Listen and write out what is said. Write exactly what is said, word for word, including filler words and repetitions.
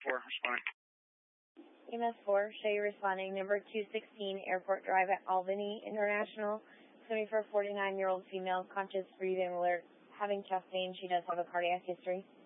four, responding. E M S four, show you responding, number two sixteen, Airport Drive at Albany International, seventy-four, forty-nine-year-old female, conscious, breathing alert, having chest pain. She does have a cardiac history.